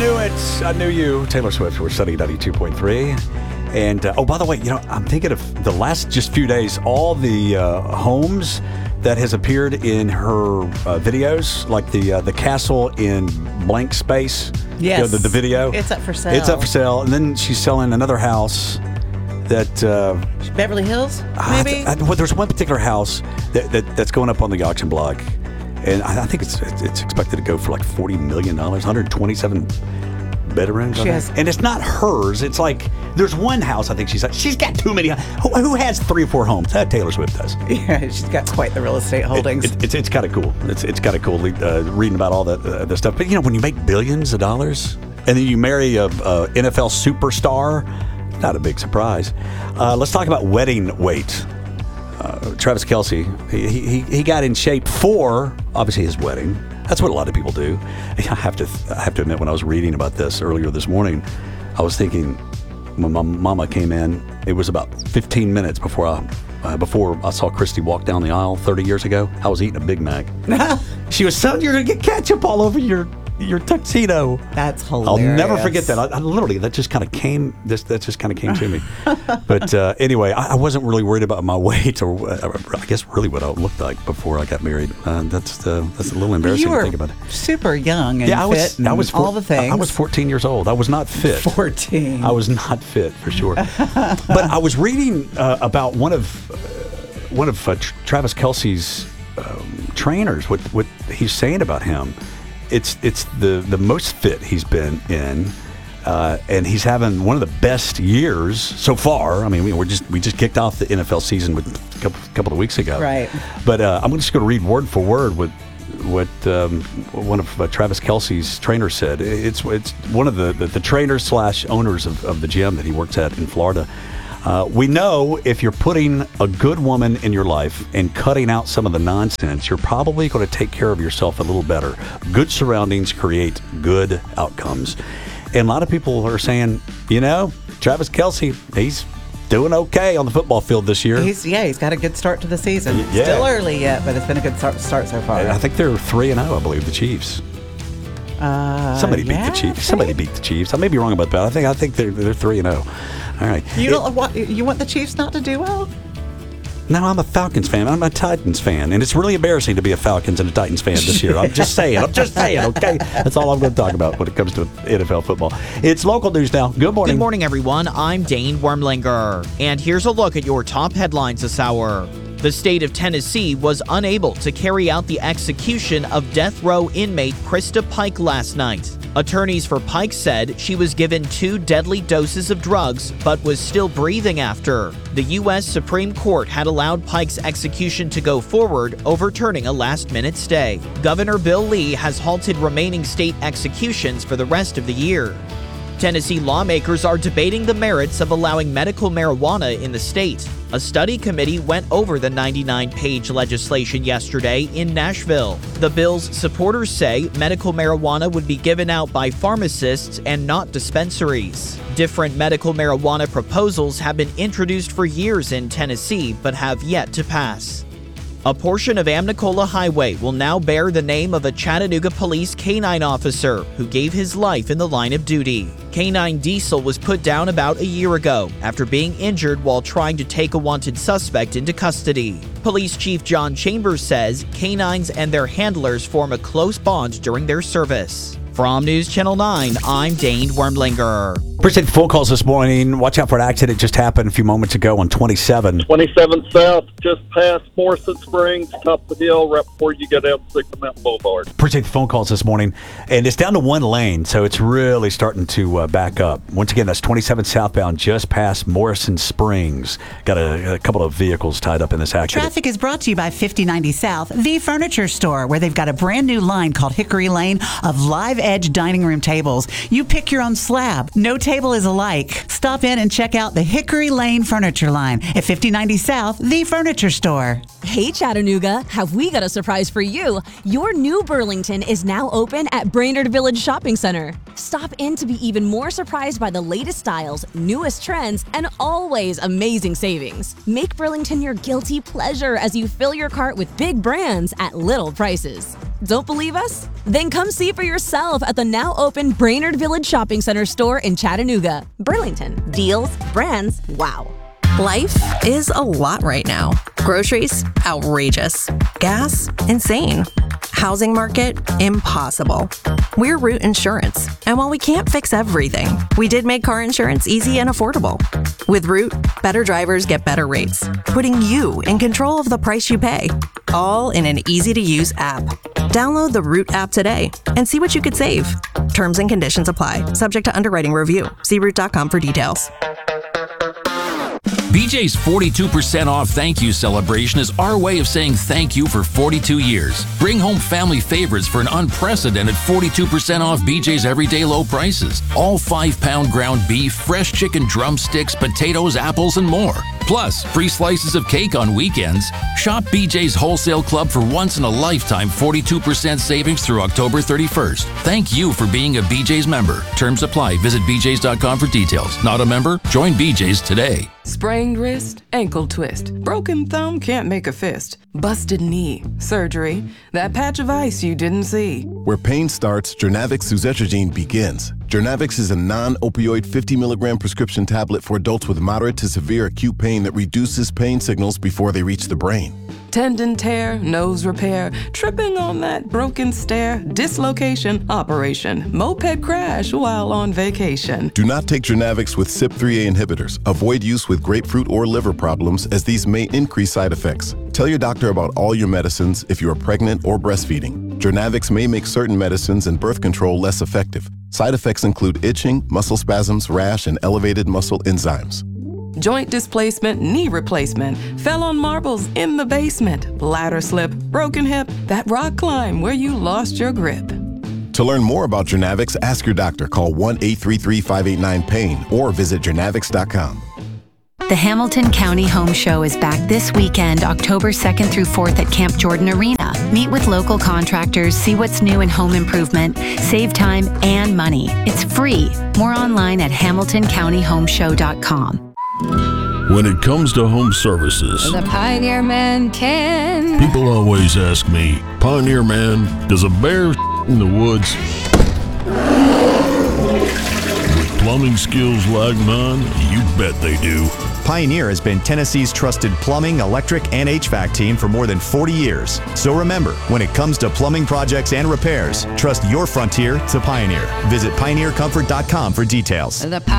knew it. I knew you. Taylor Swift, we're Sunny 92.3. And, by the way, I'm thinking of the last just few days, all the homes that has appeared in her videos, like the castle in blank space. Yes. The video. It's up for sale. It's up for sale. And then she's selling another house that... Beverly Hills, maybe? Well, there's one particular house that's going up on the auction block. And I think it's expected to go for like $40 million, 127 bedrooms. And it's not hers. It's like there's one house. I think she's got too many. Who has 3 or 4 homes? Taylor Swift does. Yeah, she's got quite the real estate holdings. It's kind of cool. It's kind of cool reading about all the stuff. But when you make billions of dollars and then you marry a NFL superstar, not a big surprise. Let's talk about wedding weight. Travis Kelce, he got in shape for, obviously, his wedding. That's what a lot of people do. I have to admit, when I was reading about this earlier this morning, I was thinking, when my mama came in, it was about 15 minutes before I saw Christy walk down the aisle 30 years ago. I was eating a Big Mac. She was saying, "You're going to get ketchup all over your tuxedo." That's hilarious. I'll never forget that. I literally, that just kind of came to me. But anyway, I wasn't really worried about my weight, or I guess really what I looked like before I got married. That's a little embarrassing to think about. Super young and fit. I was all the things. I was 14 years old. I was not fit. 14. I was not fit for sure. But I was reading about one of Travis Kelce's trainers. What he's saying about him. It's the most fit he's been in, and he's having one of the best years so far. I mean, we just kicked off the NFL season with a couple of weeks ago, right? But I'm just going to read word for word what one of Travis Kelce's trainers said. It's one of the trainers / owners of the gym that he works at in Florida. We know if you're putting a good woman in your life and cutting out some of the nonsense, you're probably going to take care of yourself a little better. Good surroundings create good outcomes. And a lot of people are saying, Travis Kelce, he's doing okay on the football field this year. He's got a good start to the season. Yeah. Still early yet, but it's been a good start so far. And I think they're 3-0, I believe, the Chiefs. Somebody beat the Chiefs. Somebody beat the Chiefs. I may be wrong about that. I think they're 3-0. All right. You want the Chiefs not to do well? No, I'm a Falcons fan. I'm a Titans fan. And it's really embarrassing to be a Falcons and a Titans fan this year. I'm just saying, okay? That's all I'm going to talk about when it comes to NFL football. It's local news now. Good morning. Good morning, everyone. I'm Dane Wormlinger. And here's a look at your top headlines this hour. The state of Tennessee was unable to carry out the execution of death row inmate Krista Pike last night. Attorneys for Pike said she was given 2 deadly doses of drugs but was still breathing after. The U.S. Supreme Court had allowed Pike's execution to go forward, overturning a last-minute stay. Governor Bill Lee has halted remaining state executions for the rest of the year. Tennessee lawmakers are debating the merits of allowing medical marijuana in the state. A study committee went over the 99-page legislation yesterday in Nashville. The bill's supporters say medical marijuana would be given out by pharmacists and not dispensaries. Different medical marijuana proposals have been introduced for years in Tennessee but have yet to pass. A portion of Amnicola Highway will now bear the name of a Chattanooga police K-9 officer who gave his life in the line of duty. K-9 Diesel was put down about a year ago after being injured while trying to take a wanted suspect into custody. Police Chief John Chambers says K-9s and their handlers form a close bond during their service. From News Channel 9, I'm Dane Wormlinger. Appreciate the phone calls this morning. Watch out for an accident just happened a few moments ago on 27. 27 South, just past Morrison Springs, top of the hill, right before you get out to Signal Mountain Boulevard. Appreciate the phone calls this morning. And it's down to 1 lane, so it's really starting to back up. Once again, that's 27 southbound, just past Morrison Springs. Got a couple of vehicles tied up in this accident. Traffic is brought to you by 5090 South, the furniture store, where they've got a brand new line called Hickory Lane of live edge dining room tables. You pick your own slab. No table is alike. Stop in and check out the Hickory Lane furniture line at 5090 South, the furniture store. Hey Chattanooga, have we got a surprise for you? Your new Burlington is now open at Brainerd Village Shopping Center. Stop in to be even more surprised by the latest styles, newest trends, and always amazing savings. Make Burlington your guilty pleasure as you fill your cart with big brands at little prices. Don't believe us? Then come see for yourself at the now open Brainerd Village Shopping Center store in Chattanooga. Burlington. Deals, brands, wow. Life is a lot right now. Groceries, outrageous. Gas, insane. Housing market, impossible. We're Root Insurance, and while we can't fix everything, we did make car insurance easy and affordable. With Root, better drivers get better rates, putting you in control of the price you pay, all in an easy-to-use app. Download the Root app today and see what you could save. Terms and conditions apply, subject to underwriting review. See Root.com for details. BJ's 42% off thank you celebration is our way of saying thank you for 42 years. Bring home family favorites for an unprecedented 42% off BJ's everyday low prices. All 5-pound ground beef, fresh chicken drumsticks, potatoes, apples, and more. Plus, free slices of cake on weekends. Shop BJ's Wholesale Club for once-in-a-lifetime 42% savings through October 31st. Thank you for being a BJ's member. Terms apply. Visit bjs.com for details. Not a member? Join BJ's today. Sprained wrist, ankle twist, broken thumb can't make a fist, busted knee, surgery, that patch of ice you didn't see. Where pain starts, Journavx suzetrigine begins. Journavx is a non-opioid 50 milligram prescription tablet for adults with moderate to severe acute pain that reduces pain signals before they reach the brain. Tendon tear, nose repair, tripping on that broken stair, dislocation, operation, moped crash while on vacation. Do not take Journavx with CYP3A inhibitors. Avoid use with grapefruit or liver problems, as these may increase side effects. Tell your doctor about all your medicines if you are pregnant or breastfeeding. Journavx may make certain medicines and birth control less effective. Side effects include itching, muscle spasms, rash, and elevated muscle enzymes. Joint displacement, knee replacement, fell on marbles in the basement, ladder slip, broken hip, that rock climb where you lost your grip. To learn more about Journavx, ask your doctor. Call 1-833-589-PAIN or visit journavx.com. The Hamilton County Home Show is back this weekend, October 2nd through 4th at Camp Jordan Arena. Meet with local contractors, see what's new in home improvement, save time and money. It's free. More online at hamiltoncountyhomeshow.com. When it comes to home services, the Pioneer Man can. People always ask me, Pioneer Man, does a bear in the woods? With plumbing skills like mine, you bet they do. Pioneer has been Tennessee's trusted plumbing, electric, and HVAC team for more than 40 years. So remember, when it comes to plumbing projects and repairs, trust your frontier to Pioneer. Visit pioneercomfort.com for details. The